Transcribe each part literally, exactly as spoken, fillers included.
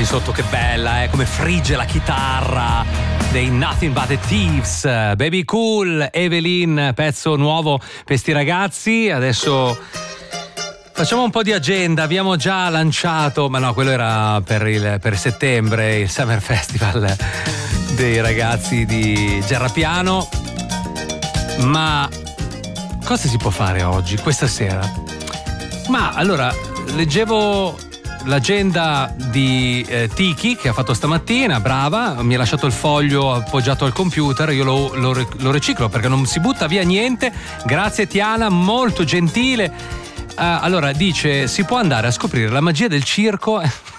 Senti sotto che bella, eh, come frigge la chitarra dei Nothing But The Thieves. Baby Cool, Evelyn, pezzo nuovo per sti ragazzi. Adesso facciamo un po' di agenda. Abbiamo già lanciato, ma no, quello era per, il, per settembre, il Summer Festival dei ragazzi di Gerrapiano. Ma cosa si può fare oggi, questa sera? Ma allora, leggevo l'agenda di eh, Tiki che ha fatto stamattina, brava, mi ha lasciato il foglio appoggiato al computer, io lo, lo, lo riciclo perché non si butta via niente. Grazie Tiana, molto gentile. Uh, allora dice, si può andare a scoprire la magia del circo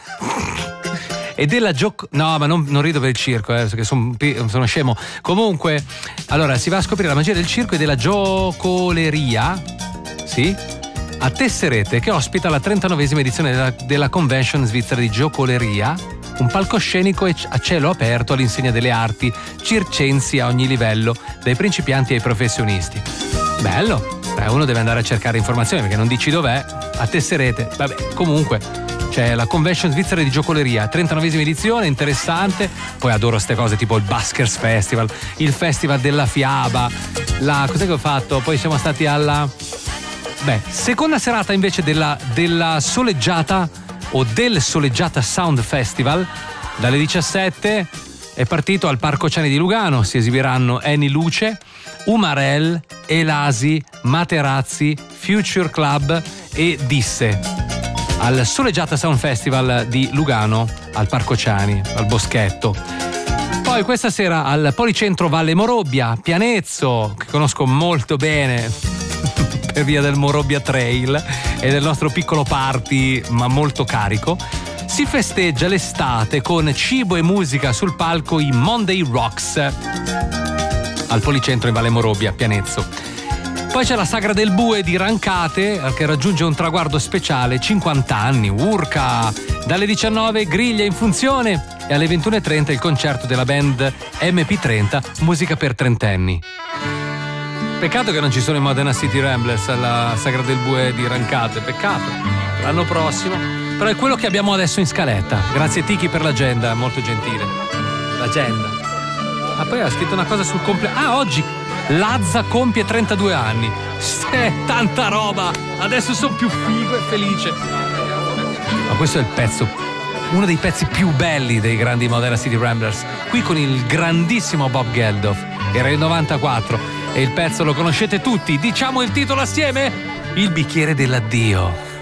e della gioco... No, ma non, non rido per il circo, eh, perché son, sono scemo. Comunque, allora si va a scoprire la magia del circo e della giocoleria, sì? A Tesserete, che ospita la trentanovesima edizione della, della Convention svizzera di giocoleria, un palcoscenico a cielo aperto all'insegna delle arti circensi a ogni livello, dai principianti ai professionisti. Bello! Beh, uno deve andare a cercare informazioni perché non dici dov'è. A Tesserete, vabbè, comunque c'è la Convention svizzera di giocoleria, trentanovesima edizione, interessante. Poi adoro ste cose tipo il Baskers Festival, il Festival della Fiaba, la... cos'è che ho fatto? Poi siamo stati alla... Beh, seconda serata invece della, della soleggiata o del soleggiata Sound Festival. Dalle diciassette è partito al Parco Ciani di Lugano, si esibiranno Eni Luce, Umarell, Elasi, Materazzi, Future Club e Disse. Al soleggiata Sound Festival di Lugano, al Parco Ciani, al Boschetto. Poi questa sera al Policentro Valle Morobbia, Pianezzo, che conosco molto bene per via del Morobbia Trail e del nostro piccolo party ma molto carico, si festeggia l'estate con cibo e musica sul palco i Monday Rocks al Policentro in Valle Morobbia, Pianezzo. Poi c'è la Sagra del Bue di Rancate che raggiunge un traguardo speciale, cinquanta anni, urca! Dalle diciannove griglia in funzione e alle ventuno e trenta il concerto della band M P trenta, musica per trentenni. Peccato che non ci sono i Modena City Ramblers alla Sagra del Bue di Rancate, peccato. L'anno prossimo. Però è quello che abbiamo adesso in scaletta. Grazie Tiki per l'agenda, molto gentile. L'agenda. Ah, poi ha scritto una cosa sul compleanno. Ah, oggi Lazza compie trentadue anni. Sì, tanta roba. Adesso sono più figo e felice. Ma questo è il pezzo, uno dei pezzi più belli dei grandi Modena City Ramblers. Qui con il grandissimo Bob Geldof. Era il novantaquattro. E il pezzo lo conoscete tutti, diciamo il titolo assieme? Il bicchiere dell'addio.